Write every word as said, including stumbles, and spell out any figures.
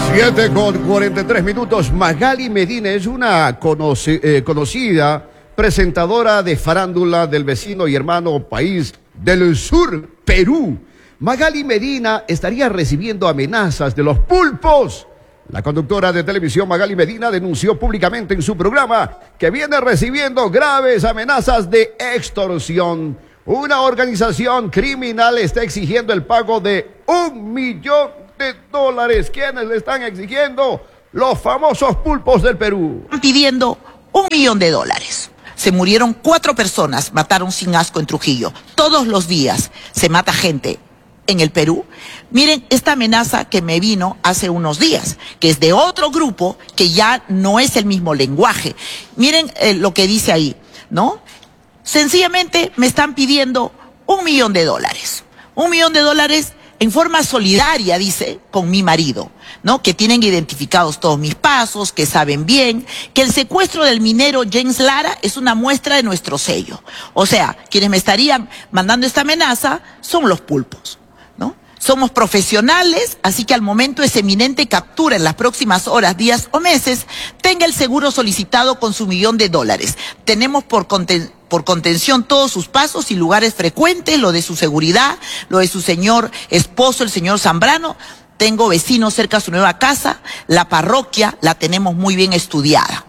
siete con cuarenta y tres minutos. Magali Medina es una conoce, eh, conocida presentadora de farándula del vecino y hermano país del sur, Perú. Magali Medina estaría recibiendo amenazas de los pulpos. La conductora de televisión Magali Medina denunció públicamente en su programa que viene recibiendo graves amenazas de extorsión. Una organización criminal está exigiendo el pago de un millón de dólares. ¿Quiénes le están exigiendo? Los famosos pulpos del Perú. Están pidiendo un millón de dólares. Se murieron cuatro personas, mataron sin asco en Trujillo. Todos los días se mata gente en el Perú. Miren esta amenaza que me vino hace unos días, que es de otro grupo que ya no es el mismo lenguaje. Miren eh, lo que dice ahí, ¿no? Sencillamente me están pidiendo un millón de dólares. Un millón de dólares en forma solidaria, dice, con mi marido, ¿no? Que tienen identificados todos mis pasos, que saben bien, que el secuestro del minero James Lara es una muestra de nuestro sello. O sea, quienes me estarían mandando esta amenaza son los pulpos, ¿no? Somos profesionales, así que al momento ese eminente captura en las próximas horas, días o meses, tenga el seguro solicitado con su millón de dólares. Tenemos por conten por contención todos sus pasos y lugares frecuentes, lo de su seguridad, lo de su señor esposo, el señor Zambrano. Tengo vecinos cerca de su nueva casa, la parroquia la tenemos muy bien estudiada.